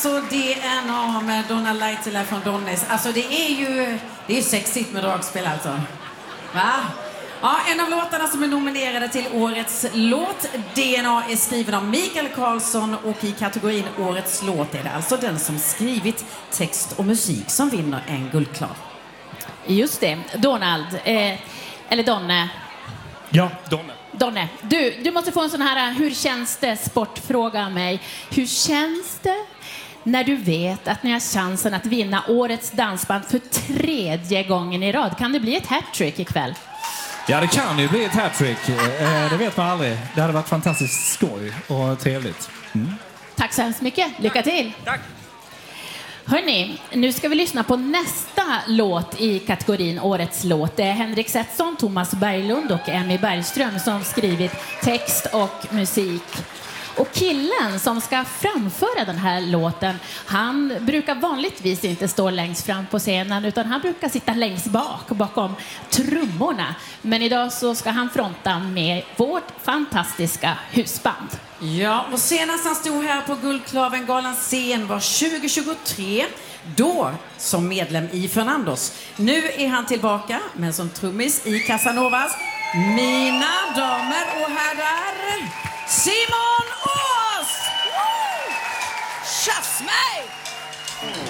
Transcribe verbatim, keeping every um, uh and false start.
alltså D N A med Donna Laitila från Donnes. Alltså det är ju det är sexigt med dragspel alltså. Va? Ja, en av låtarna som är nominerade till årets låt D N A är skriven av Mikael Karlsson och i kategorin årets låt är det alltså den som skrivit text och musik som vinner en Guldklar. Just det, Donald, eh, eller Donne. Ja, Donne. Donne, du, du måste få en sån här hur känns det sportfråga av mig. Hur känns det när du vet att ni har chansen att vinna årets dansband för tredje gången i rad? Kan det bli ett hattrick ikväll? Ja, det kan ju bli ett hattrick. Eh, det vet man aldrig. Det hade varit fantastiskt skoj och trevligt. Mm. Tack så hemskt mycket. Lycka till. Tack. Hörrni, nu ska vi lyssna på nästa låt i kategorin årets låt. Det är Henrik Setson, Thomas Berglund och Emmy Bergström som skrivit text och musik. Och killen som ska framföra den här låten, han brukar vanligtvis inte stå längst fram på scenen utan han brukar sitta längst bak, bakom trummorna. Men idag så ska han fronta med vårt fantastiska husband. Ja, och senast han stod här på Guldklavengalan scen var tjugo tjugotre, då som medlem i Fernandos. Nu är han tillbaka, men som trummis i Casanovas. Mina damer och herrar, Simon Åh!